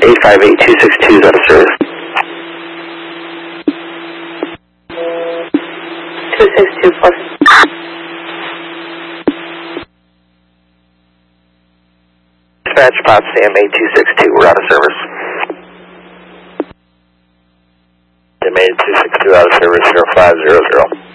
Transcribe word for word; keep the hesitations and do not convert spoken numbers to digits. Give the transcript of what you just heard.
eight five eight two six two is out of service. two six two plus. Dispatch, Potsdam eight two six two, we're out of service. Potsdam eight two six two out of service, zero five zero zero.